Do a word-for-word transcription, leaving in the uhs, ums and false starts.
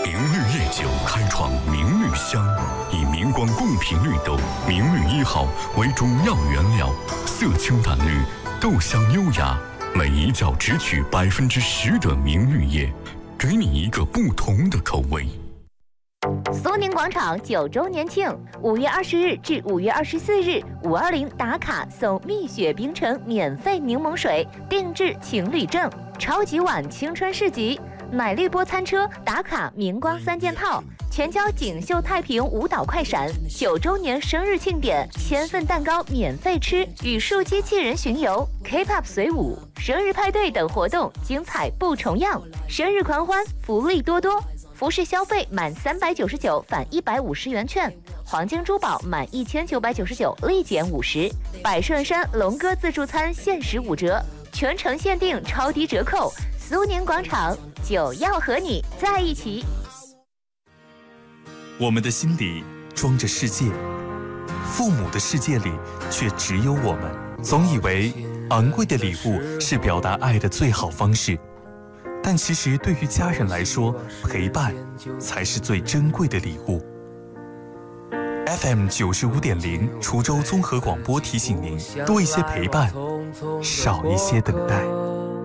明绿夜酒开创明绿香，以明光贡品绿豆明绿一号为主要原料，色清淡绿，豆香优雅，每一角只取百分之十的明绿叶，给你一个不同的口味。 苏宁广场九周年庆，五月二十日至五月二十四日，五二零打卡送蜜雪冰城免费柠檬水，定制情侣证，超级碗青春市集，奶绿波餐车打卡明光三件套，全交锦绣太平舞蹈快闪，九周年生日庆典，千份蛋糕免费吃，语数机器人巡游 ，K-pop 随舞，生日派对等活动精彩不重样，生日狂欢福利多多。服饰消费满三百九十九返一百五十元券，黄金珠宝满一千九百九十九立减五十，百顺山龙哥自助餐限时五折，全程限定超低折扣。苏宁广场就要和你在一起。 我们的心里装着世界，父母的世界里却只有我们。总以为昂贵的礼物是表达爱的最好方式。但其实对于家人来说，陪伴才是最珍贵的礼物。F M 九十五点零，滁州综合广播提醒您：多一些陪伴，少一些等待。